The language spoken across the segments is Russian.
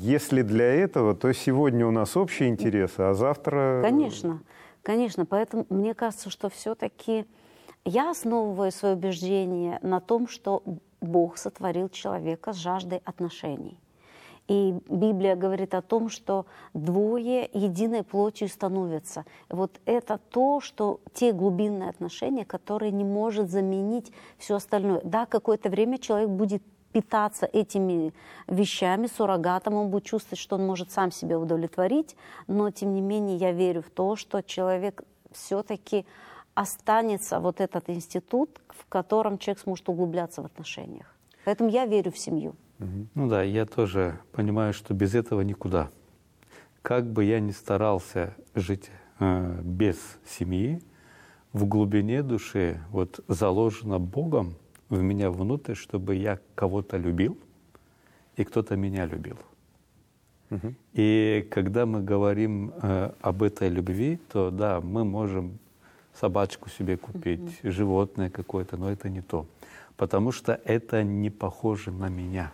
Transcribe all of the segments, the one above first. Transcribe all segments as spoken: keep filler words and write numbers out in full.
если для этого, то сегодня у нас общие интересы, а завтра... Конечно, конечно. Поэтому мне кажется, что все-таки я основываю свое убеждение на том, что Бог сотворил человека с жаждой отношений. И Библия говорит о том, что двое единой плотью становятся. Вот это то, что те глубинные отношения, которые не может заменить все остальное. Да, какое-то время человек будет питаться этими вещами, суррогатом, он будет чувствовать, что он может сам себя удовлетворить, но тем не менее я верю в то, что человек все-таки останется, вот этот институт, в котором человек сможет углубляться в отношениях. Поэтому я верю в семью. Ну да, я тоже понимаю, что без этого никуда. Как бы я ни старался жить э, без семьи, в глубине души вот заложено Богом в меня внутрь, чтобы я кого-то любил, и кто-то меня любил. Угу. И когда мы говорим э, об этой любви, то да, мы можем собачку себе купить, угу. животное какое-то, но это не то. Потому что это не похоже на меня.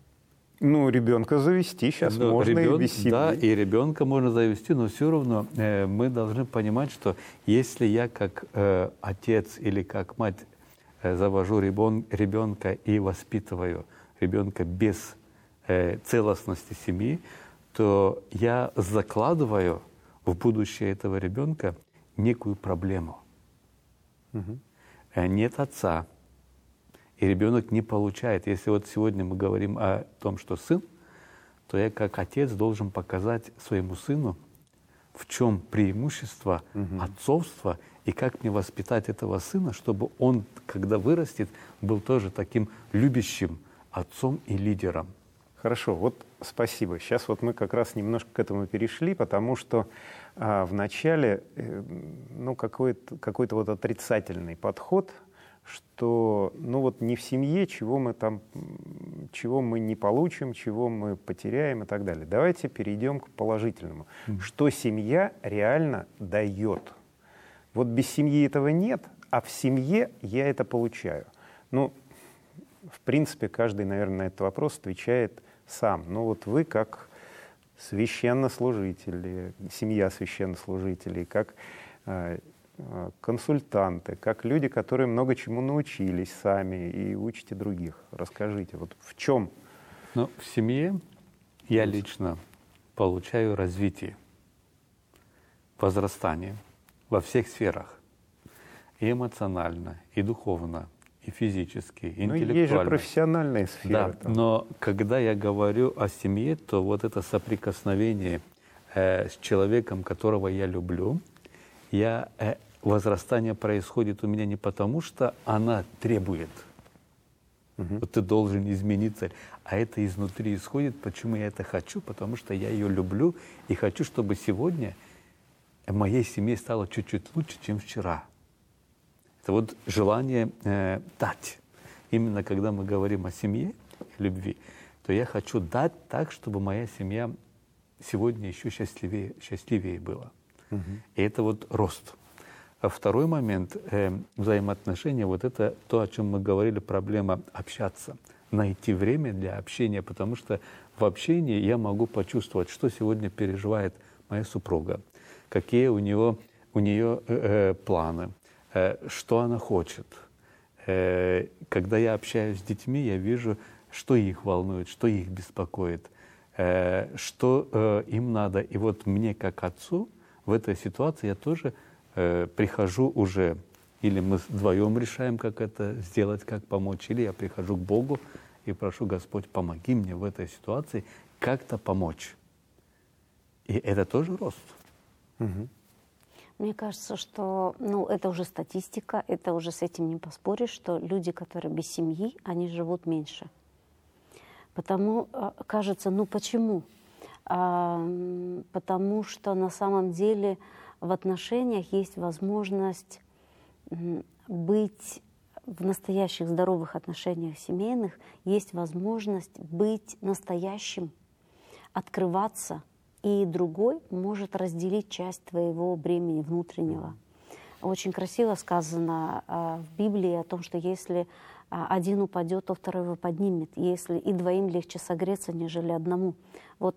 Ну, ребенка завести сейчас но можно ребен... и без семьи. Да, и ребенка можно завести, но все равно э, мы должны понимать, что если я как э, отец или как мать э, завожу ребен... ребенка и воспитываю ребенка без э, целостности семьи, то я закладываю в будущее этого ребенка некую проблему. Угу. Э, нет отца. И ребенок не получает. Если вот сегодня мы говорим о том, что сын, то я как отец должен показать своему сыну, в чем преимущество угу. отцовства и как мне воспитать этого сына, чтобы он, когда вырастет, был тоже таким любящим отцом и лидером. Хорошо, вот спасибо. Сейчас вот мы как раз немножко к этому перешли, потому что а, в начале э, ну, какой-то, какой-то вот отрицательный подход, что ну вот не в семье, чего мы там, чего мы не получим, чего мы потеряем и так далее. Давайте перейдем к положительному. Mm. Что семья реально дает. Вот без семьи этого нет, а в семье я это получаю. Ну, в принципе, каждый, наверное, на этот вопрос отвечает сам. Ну вот вы как священнослужители, семья священнослужителей, как консультанты, как люди, которые много чему научились сами и учите других. Расскажите, вот в чем? Ну, в семье я лично получаю развитие, возрастание во всех сферах. И эмоционально, и духовно, и физически, и интеллектуально. Ну, есть же профессиональные сферы. Да, там. Но когда я говорю о семье, то вот это соприкосновение э, с человеком, которого я люблю, я... Э, возрастание происходит у меня не потому, что она требует, угу. вот ты должен измениться, а это изнутри исходит. Почему я это хочу? Потому что я ее люблю и хочу, чтобы сегодня моей семье стало чуть-чуть лучше, чем вчера. Это вот желание э, дать. Именно когда мы говорим о семье, любви, то я хочу дать так, чтобы моя семья сегодня еще счастливее, счастливее была. Угу. И это вот рост. А второй момент э, взаимоотношения, вот это то, о чем мы говорили, проблема общаться, найти время для общения, потому что в общении я могу почувствовать, что сегодня переживает моя супруга, какие у, него, у нее э, планы, э, что она хочет. Э, когда я общаюсь с детьми, я вижу, что их волнует, что их беспокоит, э, что э, им надо. И вот мне, как отцу, в этой ситуации я тоже прихожу уже, или мы вдвоем решаем, как это сделать, как помочь, или я прихожу к Богу и прошу: Господь, помоги мне в этой ситуации как-то помочь. И это тоже рост. Угу. Мне кажется, что ну, это уже статистика, это уже с этим не поспоришь, что люди, которые без семьи, они живут меньше. Потому кажется, ну почему? А, потому что на самом деле в отношениях есть возможность быть в настоящих здоровых отношениях семейных, есть возможность быть настоящим, открываться, и другой может разделить часть твоего бремени внутреннего. Очень красиво сказано э, в Библии о том, что если э, один упадет, то второй его поднимет. Если и двоим легче согреться, нежели одному. Вот